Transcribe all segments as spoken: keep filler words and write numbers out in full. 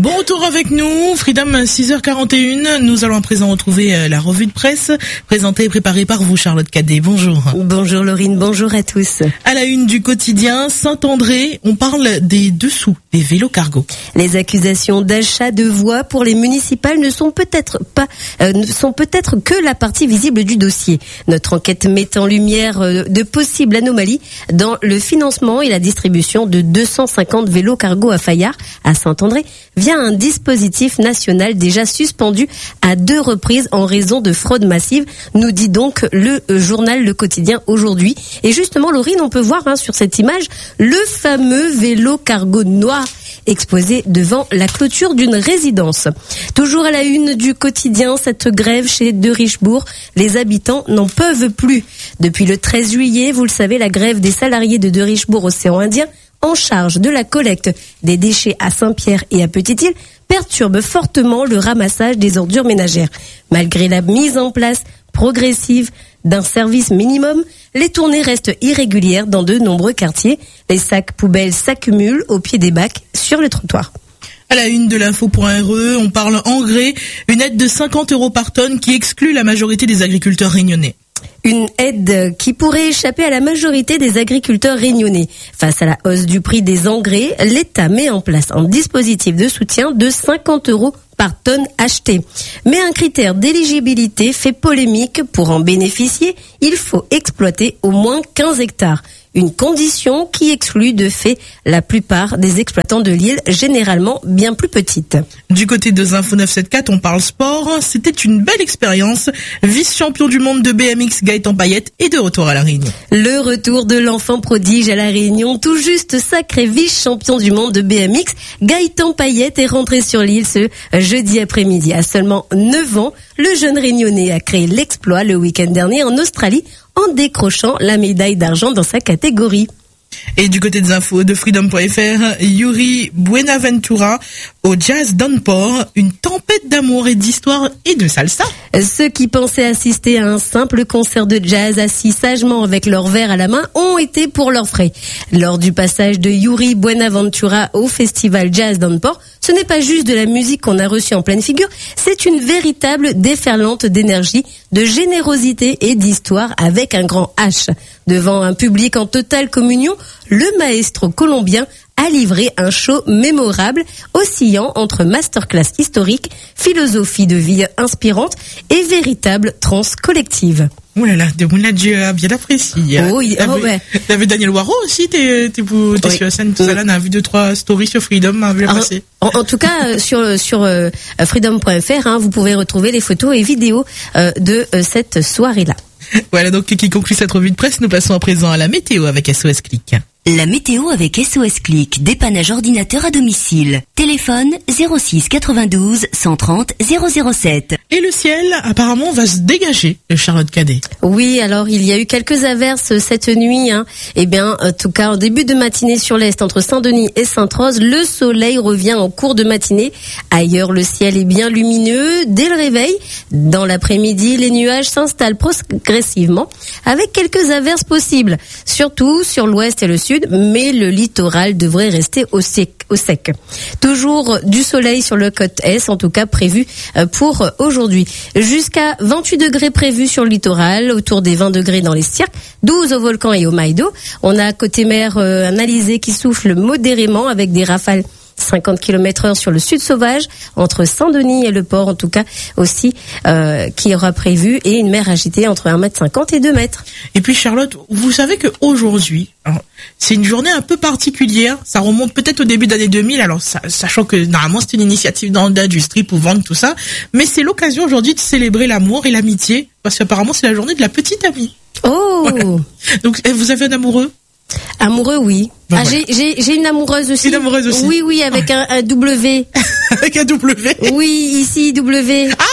Bon retour avec nous, Freedom six heures quarante et une. Nous allons à présent retrouver la revue de presse présentée et préparée par vous, Charlotte Cadet. Bonjour. Bonjour Laurine, bonjour à tous. À la une du quotidien, Saint-André, on parle des dessous des vélos cargo. Les accusations d'achat de voix pour les municipales ne sont peut-être pas, euh, ne sont peut-être que la partie visible du dossier. Notre enquête met en lumière euh, de possibles anomalies dans le financement et la distribution de deux cent cinquante vélos cargo à Fayard, à Saint-André, via un dispositif national déjà suspendu à deux reprises en raison de fraude massive, nous dit donc le journal Le Quotidien aujourd'hui. Et justement, Laurine, on peut voir hein, sur cette image le fameux vélo cargo noir exposé devant la clôture d'une résidence. Toujours à la une du quotidien, cette grève chez De Richebourg, les habitants n'en peuvent plus. Depuis le treize juillet, vous le savez, la grève des salariés de De Richebourg Océan Indien en charge de la collecte des déchets à Saint-Pierre et à Petite-Île perturbe fortement le ramassage des ordures ménagères. Malgré la mise en place progressive d'un service minimum, les tournées restent irrégulières dans de nombreux quartiers. Les sacs poubelles s'accumulent au pied des bacs sur le trottoir. À la une de l'info.re, on parle engrais, une aide de cinquante euros par tonne qui exclut la majorité des agriculteurs réunionnais. Une aide qui pourrait échapper à la majorité des agriculteurs réunionnais. Face à la hausse du prix des engrais, l'État met en place un dispositif de soutien de cinquante euros par tonne achetée. Mais un critère d'éligibilité fait polémique. Pour en bénéficier, il faut exploiter au moins quinze hectares. Une condition qui exclut de fait la plupart des exploitants de l'île, généralement bien plus petites. Du côté de Info neuf cent soixante-quatorze, on parle sport. C'était une belle expérience. Vice-champion du monde de B M X, Gaëtan Payet est de retour à La Réunion. Le retour de l'enfant prodige à La Réunion, tout juste sacré vice-champion du monde de B M X, Gaëtan Payet est rentré sur l'île ce jeudi après-midi. À seulement neuf ans, le jeune Réunionnais a créé l'exploit le week-end dernier en Australie, en décrochant la médaille d'argent dans sa catégorie. Et du côté des infos de Freedom point F R, Yuri Buenaventura au Jazz Downpour, une tempête d'amour et d'histoire et de salsa. Ceux qui pensaient assister à un simple concert de jazz assis sagement avec leur verre à la main ont été pour leurs frais. Lors du passage de Yuri Buenaventura au festival Jazz Downpour, ce n'est pas juste de la musique qu'on a reçue en pleine figure, c'est une véritable déferlante d'énergie, de générosité et d'histoire avec un grand H. Devant un public en totale communion, le maestro colombien a livré un show mémorable, oscillant entre masterclass historique, philosophie de vie inspirante et véritable transe collective. Oh là là, de Moulin Dieu a bien apprécié. Oh, oui, oh ouais. T'avais Daniel Waro aussi, t'es, t'es, t'es oui. sur la scène, tout ça là, on a vu deux, trois stories sur Freedom, on a vu la passer. En, en tout cas, sur, sur euh, freedom point F R, hein, vous pouvez retrouver les photos et vidéos euh, de euh, cette soirée-là. Voilà donc qui conclut cette revue de presse. Nous passons à présent à la météo avec S O S Click. La météo avec S O S Click, dépannage ordinateur à domicile. Téléphone zéro six quatre-vingt-douze cent trente zéro zéro sept. Et le ciel, apparemment, va se dégager, Charlotte Cadet. Oui, alors il y a eu quelques averses cette nuit. Hein. Eh bien, en tout cas, en début de matinée sur l'est, entre Saint-Denis et Sainte-Rose, le soleil revient en cours de matinée. Ailleurs, le ciel est bien lumineux dès le réveil. Dans l'après-midi, les nuages s'installent progressivement, avec quelques averses possibles, surtout sur l'ouest et le sud. Mais le littoral devrait rester au sec, au sec. Toujours du soleil sur le côte est, en tout cas prévu pour aujourd'hui. Jusqu'à vingt-huit degrés prévus sur le littoral, autour des vingt degrés dans les cirques, douze au volcan et au Maïdo. On a côté mer un alizé qui souffle modérément avec des rafales cinquante kilomètres heure sur le sud sauvage, entre Saint-Denis et le port en tout cas aussi, euh, qui aura prévu, et une mer agitée entre un mètre cinquante et deux mètres. Et puis Charlotte, vous savez qu'aujourd'hui, c'est une journée un peu particulière, ça remonte peut-être au début d'année deux mille, alors ça, sachant que normalement c'est une initiative d'industrie pour vendre tout ça, mais c'est l'occasion aujourd'hui de célébrer l'amour et l'amitié, parce qu'apparemment c'est la journée de la petite amie. Oh voilà. Donc vous avez un amoureux ? Amoureux, oui. Ben ah, voilà. j'ai, j'ai, j'ai une amoureuse aussi. Une amoureuse aussi. Oui, oui, avec un, un W. Avec un W. Oui, ici, W. Ah,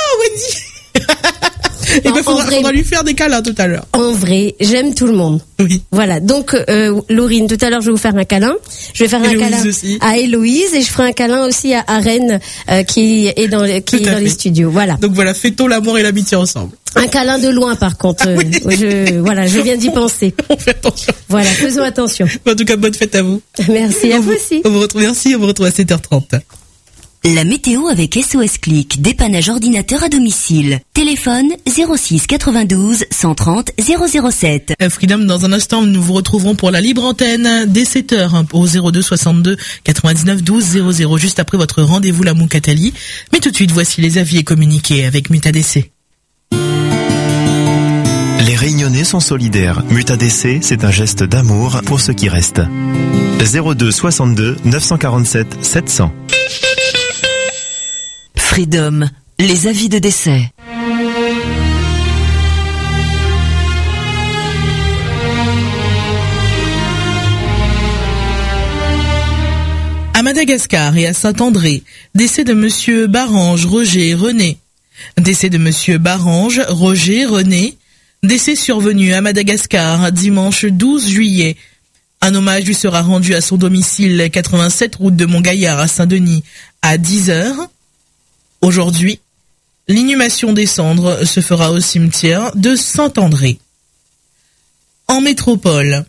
Wendy. Et ben, faudra, vrai, faudra lui faire des câlins tout à l'heure. En vrai, j'aime tout le monde. Oui. Voilà. Donc, euh, Laurine, tout à l'heure, je vais vous faire un câlin. Je vais faire Héloïse un câlin aussi. à Héloïse et je ferai un câlin aussi à, à Rennes, euh, qui est dans, le, qui est dans les studios. Voilà. Donc voilà, fêtons l'amour et l'amitié ensemble. Un câlin de loin, par contre. Ah, oui. je, voilà, je viens d'y penser. On fait attention. Voilà, faisons attention. En tout cas, bonne fête à vous. Merci à on vous aussi. On vous retrouve, merci, on vous retrouve à sept heures trente. La météo avec S O S Click, dépannage ordinateur à domicile. Téléphone zéro six quatre-vingt-douze cent trente zéro zéro sept. Freedom, dans un instant, nous vous retrouverons pour la libre antenne dès sept heures au zéro deux soixante-deux quatre-vingt-dix-neuf douze zéro zéro, juste après votre rendez-vous la Moukatali. Mais tout de suite, voici les avis et communiqués avec Muta D C. Les Réunionnais sont solidaires. Muta D C, c'est un geste d'amour pour ceux qui restent. zéro deux soixante-deux neuf cent quarante-sept sept cents. Freedom, les avis de décès. À Madagascar et à Saint-André, décès de monsieur Barange, Roger, René. Décès de monsieur Barange, Roger, René. Décès survenu à Madagascar dimanche douze juillet. Un hommage lui sera rendu à son domicile quatre-vingt-sept route de Montgaillard à Saint-Denis à dix heures. Aujourd'hui, l'inhumation des cendres se fera au cimetière de Saint-André. En métropole,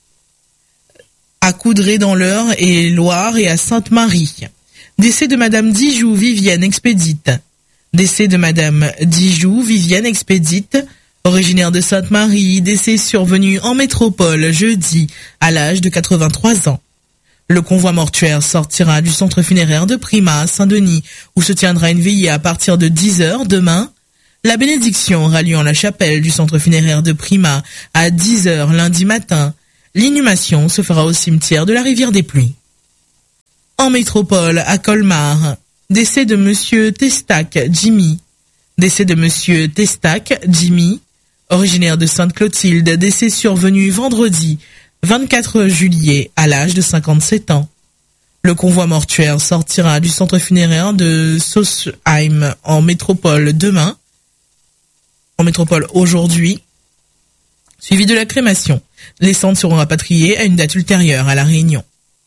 à Coudray dans l'Eure et Loire et à Sainte-Marie. Décès de madame Dijoux Vivienne Expédite. Décès de madame Dijoux Vivienne Expédite, originaire de Sainte-Marie, décès survenu en métropole jeudi à l'âge de quatre-vingt-trois ans. Le convoi mortuaire sortira du centre funéraire de Prima à Saint-Denis, où se tiendra une veillée à partir de dix heures demain. La bénédiction ralliant la chapelle du centre funéraire de Prima à dix heures lundi matin. L'inhumation se fera au cimetière de la Rivière des Pluies. En métropole, à Colmar, décès de monsieur Testac Jimmy. Décès de monsieur Testac Jimmy, originaire de Sainte-Clotilde, décès survenu vendredi vingt-quatre juillet à l'âge de cinquante-sept ans. Le convoi mortuaire sortira du centre funéraire de Sosheim en métropole demain, en métropole aujourd'hui, suivi de la crémation. Les cendres seront rapatriées à une date ultérieure à La Réunion.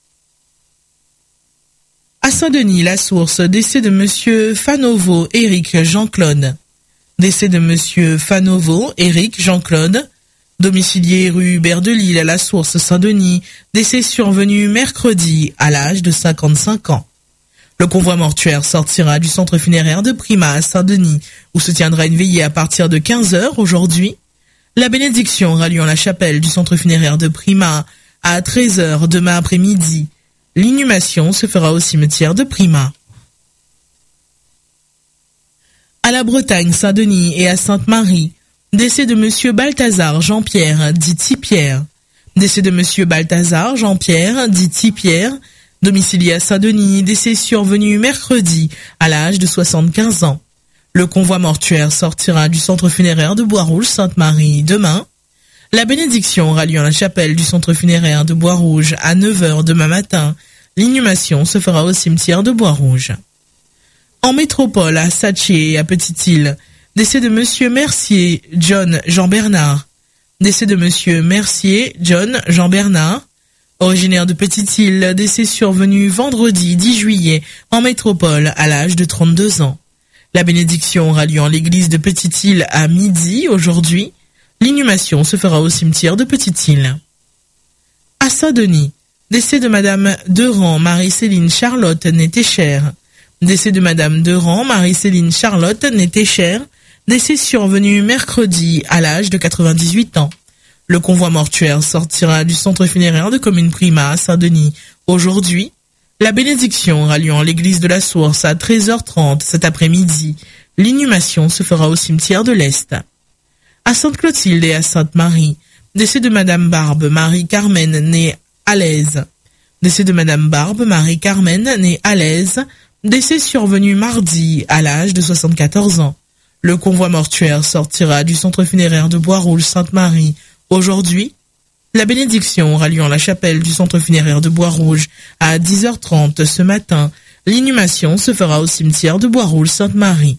À Saint-Denis, la source, décès de monsieur Fanovo Éric Jean-Claude. Décès de monsieur Fanovo Éric Jean-Claude, domicilié rue Hubert de Lille à la source Saint-Denis, décès survenu mercredi à l'âge de cinquante-cinq ans. Le convoi mortuaire sortira du centre funéraire de Prima à Saint-Denis, où se tiendra une veillée à partir de quinze heures aujourd'hui. La bénédiction ralliant la chapelle du centre funéraire de Prima à treize heures demain après-midi. L'inhumation se fera au cimetière de Prima. À la Bretagne, Saint-Denis et à Sainte-Marie, décès de monsieur Balthazar Jean-Pierre, dit Tipierre. Décès de monsieur Balthazar Jean-Pierre, dit Tipierre, domicilié à Saint-Denis, décès survenu mercredi à l'âge de soixante-quinze ans. Le convoi mortuaire sortira du centre funéraire de Bois-Rouge Sainte-Marie demain. La bénédiction ralliant la chapelle du centre funéraire de Bois-Rouge à neuf heures demain matin. L'inhumation se fera au cimetière de Bois-Rouge. En métropole, à Satché et à Petite-Île, décès de monsieur Mercier John Jean-Bernard. Décès de monsieur Mercier John Jean-Bernard, originaire de Petite-Île, décès survenu vendredi dix juillet en métropole à l'âge de trente-deux ans. La bénédiction ralliant l'église de Petite-Île à midi aujourd'hui. L'inhumation se fera au cimetière de Petite-Île. À Saint-Denis, décès de madame Derand Marie-Céline Charlotte Nétécher. Décès de madame Derand Marie-Céline Charlotte Nétécher, décès survenu mercredi à l'âge de quatre-vingt-dix-huit ans. Le convoi mortuaire sortira du centre funéraire de Commune Prima à Saint-Denis aujourd'hui. La bénédiction ralliant l'église de la Source à treize heures trente cet après-midi. L'inhumation se fera au cimetière de l'Est. À Sainte-Clotilde et à Sainte-Marie, décès de madame Barbe Marie-Carmen née à l'aise. Décès de madame Barbe Marie-Carmen née à l'aise, décès survenu mardi à l'âge de soixante-quatorze ans. Le convoi mortuaire sortira du centre funéraire de Bois-Rouge Sainte-Marie aujourd'hui. La bénédiction ralliant la chapelle du centre funéraire de Bois-Rouge à dix heures trente ce matin. L'inhumation se fera au cimetière de Bois-Rouge Sainte-Marie.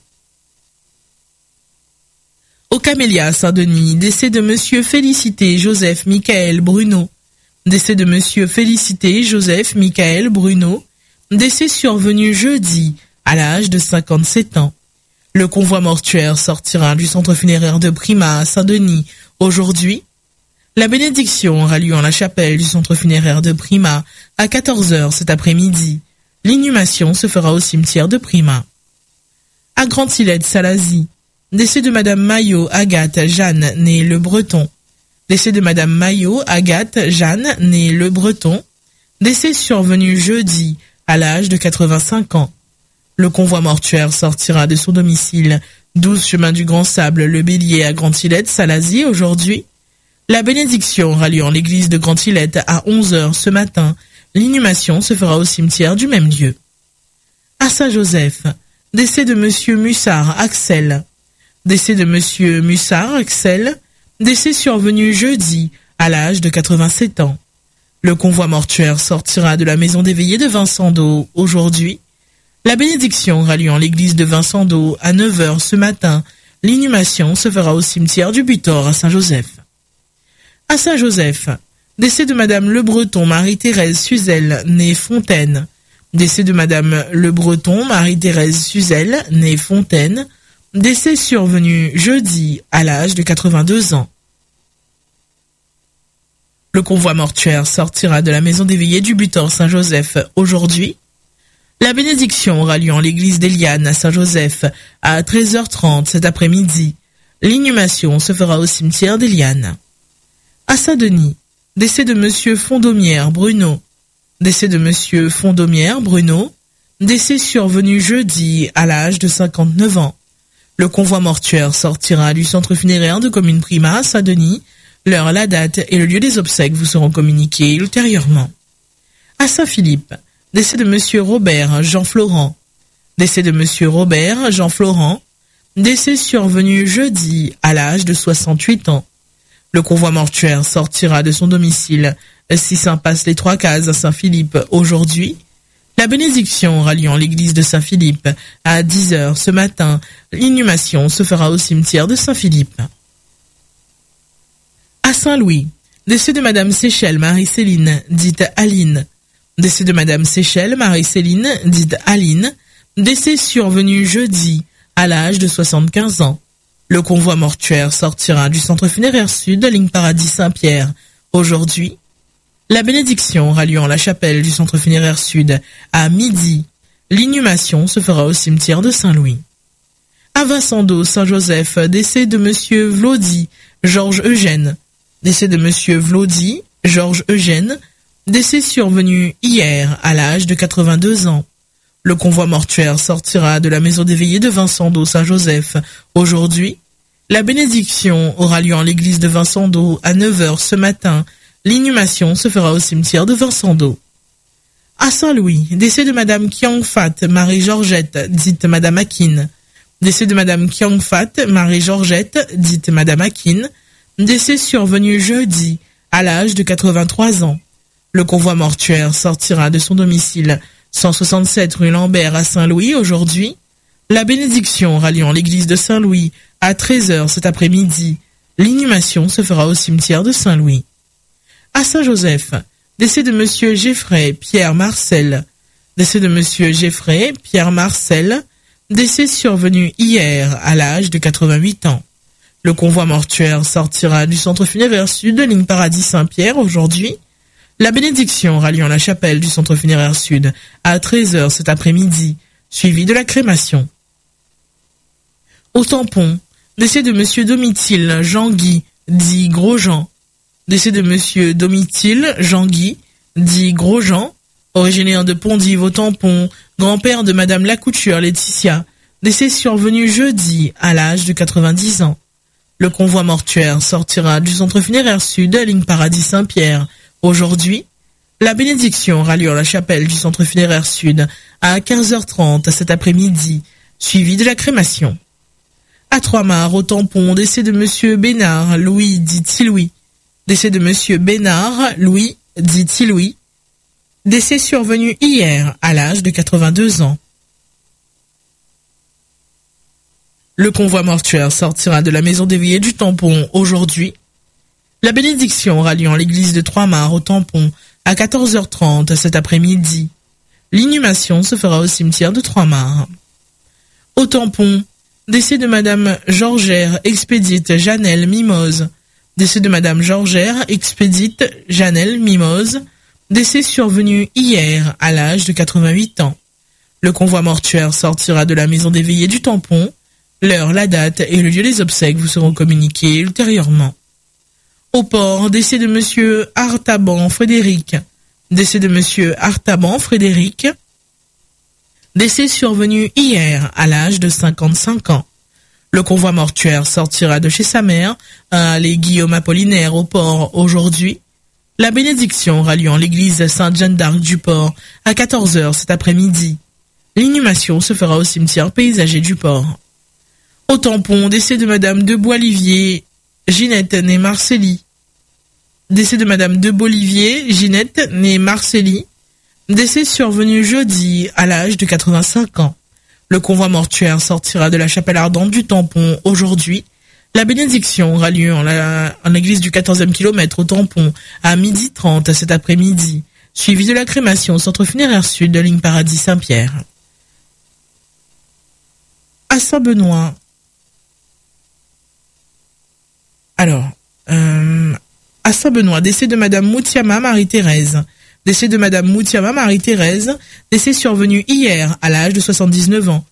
Au Camélia Saint-Denis, décès de monsieur Félicité Joseph Michael Bruno. Décès de monsieur Félicité Joseph Michael Bruno. Décès survenu jeudi à l'âge de cinquante-sept ans. Le convoi mortuaire sortira du centre funéraire de Prima à Saint-Denis aujourd'hui. La bénédiction ralliant la chapelle du centre funéraire de Prima à quatorze heures cet après-midi. L'inhumation se fera au cimetière de Prima. À Grand-Îlet-Salazie, décès de Madame Maillot Agathe Jeanne, née Le Breton. Décès de Madame Maillot Agathe Jeanne, née Le Breton. Décès survenu jeudi, à l'âge de quatre-vingt-cinq ans. Le convoi mortuaire sortira de son domicile, douze chemin du Grand Sable, Le Bélier à Grand-Îlet-Salazie aujourd'hui. La bénédiction aura lieu en l'église de Grand-Îlet à onze heures ce matin. L'inhumation se fera au cimetière du même lieu. À Saint-Joseph, décès de Monsieur Mussard Axel. Décès de Monsieur Mussard Axel, décès survenu jeudi, à l'âge de quatre-vingt-sept ans. Le convoi mortuaire sortira de la maison des veillées de Vincent d'Eau aujourd'hui. La bénédiction aura lieu en l'église de Vincent d'Eau à neuf heures ce matin. L'inhumation se fera au cimetière du Butor à Saint-Joseph. À Saint-Joseph, décès de Madame Le Breton Marie-Thérèse Suzel, née Fontaine. Décès de Madame Le Breton Marie-Thérèse Suzel, née Fontaine. Décès survenu jeudi à l'âge de quatre-vingt-deux ans. Le convoi mortuaire sortira de la maison des veillées du Butor Saint-Joseph aujourd'hui. La bénédiction aura lieu en l'église d'Eliane à Saint-Joseph à treize heures trente cet après-midi. L'inhumation se fera au cimetière d'Eliane. À Saint-Denis, décès de Monsieur Fondomière Bruno. Décès de Monsieur Fondomière Bruno. Décès survenu jeudi à l'âge de cinquante-neuf ans. Le convoi mortuaire sortira du centre funéraire de commune Prima à Saint-Denis. L'heure, la date et le lieu des obsèques vous seront communiqués ultérieurement. À Saint-Philippe, décès de Monsieur Robert Jean Florent. Décès de Monsieur Robert Jean Florent. Décès survenu jeudi à l'âge de soixante-huit ans. Le convoi mortuaire sortira de son domicile six impasse les Trois Cases à Saint-Philippe aujourd'hui. La bénédiction aura lieu en l'église de Saint-Philippe à dix heures ce matin. L'inhumation se fera au cimetière de Saint-Philippe. À Saint-Louis, décès de Madame Séchelle Marie-Céline, dite Aline. Décès de Madame Séchelle Marie-Céline, dite Aline. Décès survenu jeudi à l'âge de soixante-quinze ans. Le convoi mortuaire sortira du centre funéraire sud, ligne Paradis Saint-Pierre. Aujourd'hui, la bénédiction aura lieu en la chapelle du centre funéraire sud à midi. L'inhumation se fera au cimetière de Saint-Louis. À Vincent d'Eau, Saint-Joseph, décès de Monsieur Vlody, Georges Eugène. Décès de Monsieur Vlody, Georges Eugène. Décès survenu hier à l'âge de quatre-vingt-deux ans. Le convoi mortuaire sortira de la maison des veillées de Vincent d'Eau Saint-Joseph. Aujourd'hui, la bénédiction aura lieu en l'église de Vincent d'Eau à neuf heures ce matin. L'inhumation se fera au cimetière de Vincent d'Eau. À Saint-Louis, décès de Madame Kiang Fat Marie-Georgette, dite Madame Akin. Décès de Madame Kiang Fat Marie-Georgette, dite Madame Akin. Décès survenu jeudi à l'âge de quatre-vingt-trois ans. Le convoi mortuaire sortira de son domicile cent soixante-sept rue Lambert à Saint-Louis aujourd'hui. La bénédiction aura lieu en l'église de Saint-Louis à treize heures cet après-midi. L'inhumation se fera au cimetière de Saint-Louis. À Saint-Joseph, décès de Monsieur Geffray Pierre Marcel. Décès de Monsieur Geffray Pierre Marcel. Décès survenu hier à l'âge de quatre-vingt-huit ans. Le convoi mortuaire sortira du centre funéraire sud, ligne Paradis Saint-Pierre aujourd'hui. La bénédiction aura lieu en la chapelle du centre funéraire sud à treize heures cet après-midi, suivi de la crémation. Au Tampon, décès de Monsieur Domitil Jean-Guy, dit Grosjean. Décès de Monsieur Domitil Jean-Guy, dit Grosjean, originaire de Pondive au Tampon, grand-père de Madame Lacouture Laetitia. Décès survenu jeudi à l'âge de quatre-vingt-dix ans. Le convoi mortuaire sortira du centre funéraire sud, ligne Paradis Saint-Pierre. Aujourd'hui, la bénédiction aura lieu à la chapelle du centre funéraire sud à quinze heures trente cet après-midi, suivi de la crémation. À Trois-Mars, au Tampon, décès de Monsieur Bénard Louis, dit Tilouis. Décès de Monsieur Bénard Louis, dit Tilouis. Décès survenu hier à l'âge de quatre-vingt-deux ans. Le convoi mortuaire sortira de la maison des veillées du Tampon aujourd'hui. La bénédiction aura lieu en l'église de Trois-Mars au Tampon à quatorze heures trente cet après-midi. L'inhumation se fera au cimetière de Trois-Mars. Au Tampon, décès de Madame Georgère Expédite Janelle Mimose. Décès de Madame Georgère Expédite Janelle Mimose. Décès survenu hier à l'âge de quatre-vingt-huit ans. Le convoi mortuaire sortira de la maison des veillées du Tampon. L'heure, la date et le lieu des obsèques vous seront communiqués ultérieurement. Au port, décès de monsieur Artaban Frédéric. Décès de monsieur Artaban Frédéric. Décès survenu hier à l'âge de cinquante-cinq ans. Le convoi mortuaire sortira de chez sa mère à allée Guillaume Apollinaire au port aujourd'hui. La bénédiction ralliant l'église Sainte-Jeanne d'Arc du port à quatorze heures cet après-midi. L'inhumation se fera au cimetière paysager du port. Au Tampon, décès de madame de Boilivier, Ginette née Marcelli. Décès de madame de Bolivier, Ginette née Marcelli. Décès survenu jeudi à l'âge de quatre-vingt-cinq ans. Le convoi mortuaire sortira de la chapelle ardente du Tampon aujourd'hui. La bénédiction aura lieu en, la, en l'église du quatorzième kilomètre au Tampon à midi trente cet après-midi, suivi de la crémation au centre funéraire sud de ligne Paradis Saint-Pierre. À Saint-Benoît. Alors, euh, à Saint-Benoît, décès de madame Moutiama Marie-Thérèse. Décès de madame Moutiama Marie-Thérèse, décès survenu hier à l'âge de soixante-dix-neuf ans.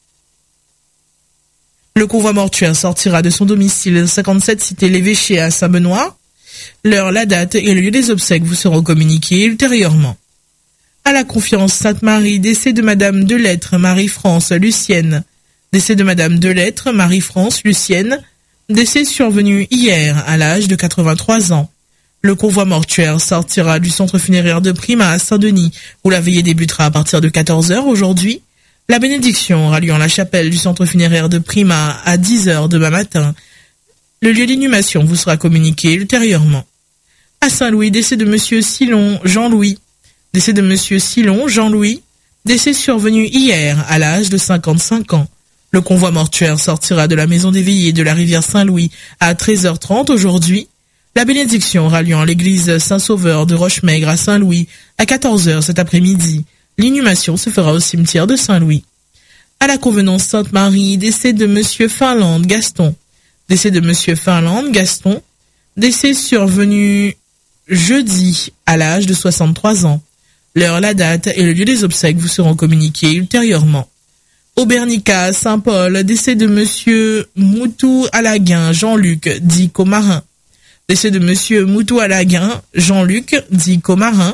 Le convoi mortuaire sortira de son domicile cinquante-sept cité L'Évêché à Saint-Benoît. L'heure, la date et le lieu des obsèques vous seront communiqués ultérieurement. À la Confiance Sainte-Marie, décès de madame Delettre Marie-France Lucienne. Décès de madame Delettre Marie-France Lucienne, décès survenu hier à l'âge de quatre-vingt-trois ans. Le convoi mortuaire sortira du centre funéraire de Prima à Saint-Denis, où la veillée débutera à partir de quatorze heures aujourd'hui. La bénédiction ralliant la chapelle du centre funéraire de Prima à dix heures demain matin. Le lieu d'inhumation vous sera communiqué ultérieurement. À Saint-Louis, décès de monsieur Silon Jean-Louis. Décès de monsieur Silon Jean-Louis, décès survenu hier à l'âge de cinquante-cinq ans. Le convoi mortuaire sortira de la maison des veillées de la rivière Saint-Louis à treize heures trente aujourd'hui. La bénédiction ralliant l'église Saint-Sauveur de Rochemaigre à Saint-Louis à quatorze heures cet après-midi. L'inhumation se fera au cimetière de Saint-Louis. À la Convenance Sainte-Marie, décès de monsieur Finlande Gaston. Décès de monsieur Finlande Gaston, décès survenu jeudi à l'âge de soixante-trois ans. L'heure, la date et le lieu des obsèques vous seront communiqués ultérieurement. Au Bernica, Saint-Paul, décès de monsieur Moutou Alaguin Jean-Luc, dit Comarin. Décès de monsieur Moutou Alaguin Jean-Luc, dit Comarin.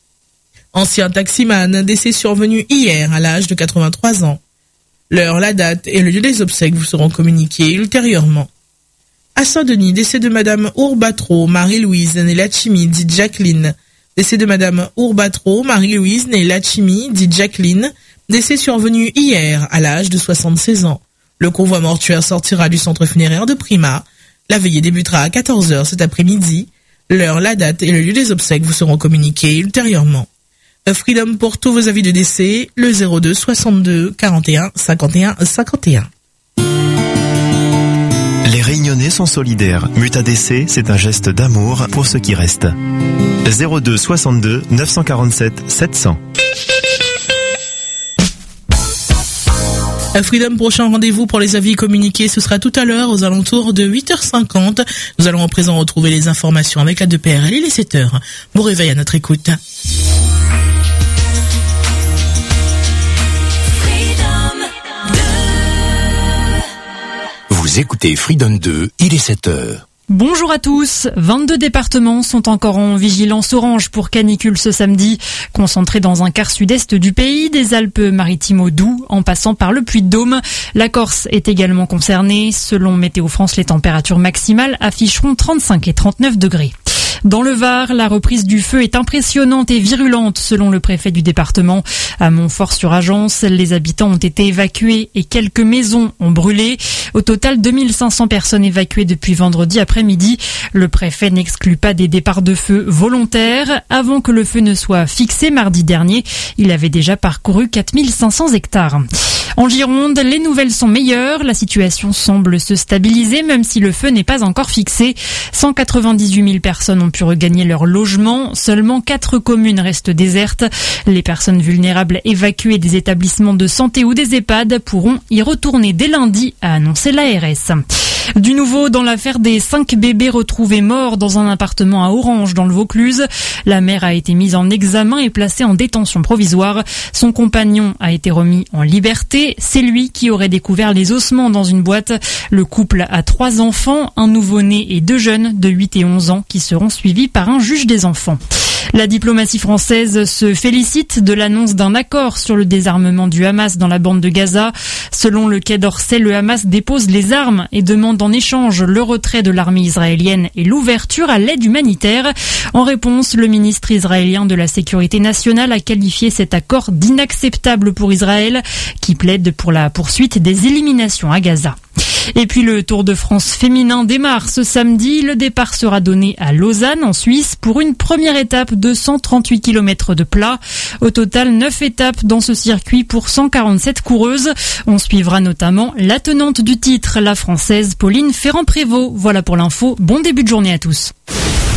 Ancien taximan, décès survenu hier à l'âge de quatre-vingt-trois ans. L'heure, la date et le lieu des obsèques vous seront communiqués ultérieurement. À Saint-Denis, décès de madame Ourbatro Marie-Louise, née Lachimi, dit Jacqueline. Décès de madame Ourbatro Marie-Louise, née Lachimi, dit Jacqueline. Décès survenu hier à l'âge de soixante-seize ans. Le convoi mortuaire sortira du centre funéraire de Prima. La veillée débutera à quatorze heures cet après-midi. L'heure, la date et le lieu des obsèques vous seront communiqués ultérieurement. Freedom pour tous vos avis de décès, le zéro deux soixante-deux quarante et un cinquante et un cinquante et un. Les Réunionnais sont solidaires. Muta décès, c'est un geste d'amour pour ceux qui restent. zéro deux soixante-deux neuf cent quarante-sept sept cents. Freedom, prochain rendez-vous pour les avis communiqués, ce sera tout à l'heure aux alentours de huit heures cinquante. Nous allons en présent retrouver les informations avec la deux P R L. Il est sept heures. Bon réveil à notre écoute. Vous écoutez Freedom deux, il est sept heures. Bonjour à tous. vingt-deux départements sont encore en vigilance orange pour canicule ce samedi, concentrés dans un quart sud-est du pays, des Alpes-Maritimes au Doubs, en passant par le Puy-de-Dôme. La Corse est également concernée. Selon Météo France, les températures maximales afficheront trente-cinq et trente-neuf degrés. Dans le Var, la reprise du feu est impressionnante et virulente selon le préfet du département. À Montfort-sur-Agence, les habitants ont été évacués et quelques maisons ont brûlé. Au total, deux mille cinq cents personnes évacuées depuis vendredi après-midi. Le préfet n'exclut pas des départs de feu volontaires. Avant que le feu ne soit fixé mardi dernier, il avait déjà parcouru quatre mille cinq cents hectares. En Gironde, les nouvelles sont meilleures. La situation semble se stabiliser, même si le feu n'est pas encore fixé. cent quatre-vingt-dix-huit mille personnes ont pu regagner leur logement. Seulement quatre communes restent désertes. Les personnes vulnérables évacuées des établissements de santé ou des EHPAD pourront y retourner dès lundi, a annoncé l'A R S. Du nouveau dans l'affaire des cinq bébés retrouvés morts dans un appartement à Orange dans le Vaucluse. La mère a été mise en examen et placée en détention provisoire. Son compagnon a été remis en liberté. C'est lui qui aurait découvert les ossements dans une boîte. Le couple a trois enfants, un nouveau-né et deux jeunes de huit et onze ans qui seront suivis par un juge des enfants. La diplomatie française se félicite de l'annonce d'un accord sur le désarmement du Hamas dans la bande de Gaza. Selon le Quai d'Orsay, le Hamas dépose les armes et demande en échange le retrait de l'armée israélienne et l'ouverture à l'aide humanitaire. En réponse, le ministre israélien de la Sécurité nationale a qualifié cet accord d'inacceptable pour Israël, qui plaide pour la poursuite des éliminations à Gaza. Et puis le Tour de France féminin démarre ce samedi. Le départ sera donné à Lausanne, en Suisse, pour une première étape de cent trente-huit kilomètres de plat. Au total, neuf étapes dans ce circuit pour cent quarante-sept coureuses. On suivra notamment la tenante du titre, la Française Pauline Ferrand-Prévot. Voilà pour l'info. Bon début de journée à tous.